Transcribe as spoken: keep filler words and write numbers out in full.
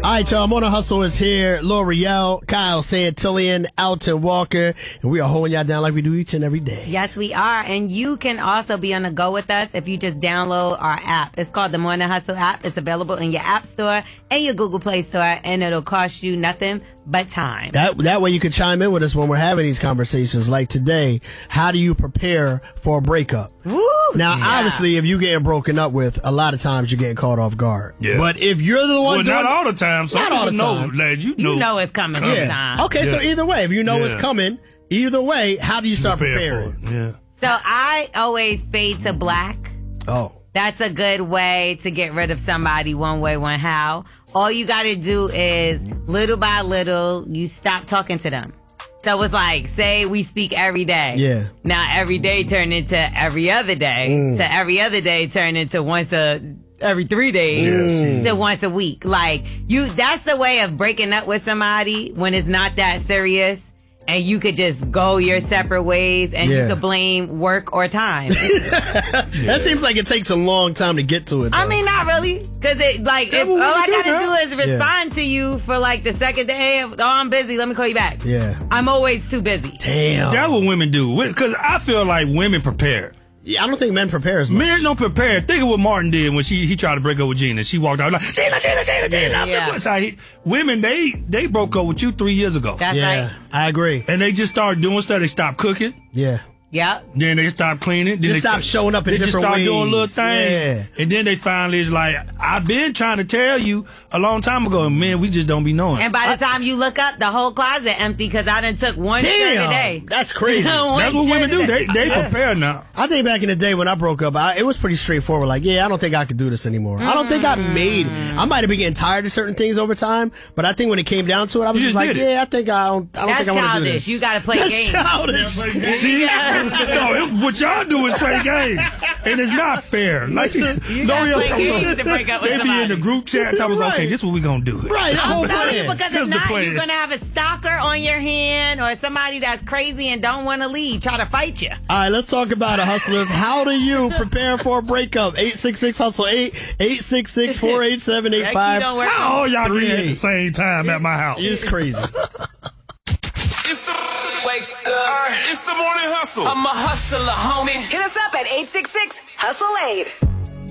All right, y'all. Morning Hustle is here. L'Oreal, Kyle Santillian, Alton Walker, and we are holding y'all down like we do each and every day. Yes, we are. And you can also be on the go with us if you just download our app. It's called the Morning Hustle app. It's available in your App Store and your Google Play Store, and it'll cost you nothing but time. That that way you can chime in with us when we're having these conversations. Like today, how do you prepare for a breakup? Woo! Now, Yeah. obviously, if you're getting broken up with, a lot of times you're getting caught off guard. Yeah. But if you're the one Well, doing not all the time. Some Not all people the know, time. lad. You know, You know it's coming Yeah. sometime. Okay, so Yeah. either way, if you know it's Yeah. coming, either way, how do you start prepare preparing? for it. Yeah. So I always fade to black. Oh. That's a good way to get rid of somebody one way, one how. All you got to do is little by little, you stop talking to them. So it's like, say we speak every day. Yeah. Now every day turn into every other day. Mm. To every other day turn into once a every three days Yes. to once a week. Like you, that's the way of breaking up with somebody when it's not that serious. And you could just go your separate ways, and Yeah. you could blame work or time. That seems like it takes a long time to get to it, though. I mean, not really, because it like Yeah, if but all what I you do gotta now? do is respond to you for like the second day. Of, oh, I'm busy. Let me call you back. Yeah. I'm always too busy. Damn. That's what women do. Because I feel like women prepare. Yeah, I don't think men prepare as much. Men don't prepare. Think of what Martin did when she he tried to break up with Gina. She walked out like Gina, Gina, Gina, Gina. Yeah. That's how he, women they they broke up with you three years ago, That's Yeah, right. I agree. and they just started doing stuff. They stopped cooking. Yeah. Yep. Then they stopped cleaning. Then Just they stop showing up in They just different started doing little ways. things. Yeah. And then they finally is like, I've been trying to tell you a long time ago, and man, we just don't be knowing. And by the time you look up, the whole closet empty because I done took one shirt a Damn. day. That's crazy. One That's what shirt women a do. day. They they prepare now. I think back in the day when I broke up, I, it was pretty straightforward. Like, yeah, I don't think I could do this anymore. I don't think I made. I might have been getting tired of certain things over time, but I think when it came down to it, I was You just just like, did it. yeah, I think I don't. I don't That's think I want to do childish. this. You got to play That's games. childish. See, Yeah. no, it, what y'all do is play games, and it's not fair. Like, gotta L'Oreal play told us- games to break up with they be in somebody. the group chat talking about, okay, Right. this is what we gonna do. Right. that I'm whole telling you, plan. because Just if the not, plan. you're going to have a stalker on your hand or somebody that's crazy and don't want to leave, try to fight you. All right, let's talk about it, hustlers. How do you prepare for a breakup? eight six six hustle eight eight six six four eight seven eight five. Don't worry. How all y'all Three get at eight. the same time at my house? It's crazy. It's the wake up. It's the morning hustle. I'm a hustler, homie. Hit us up at eight six six hustle eight.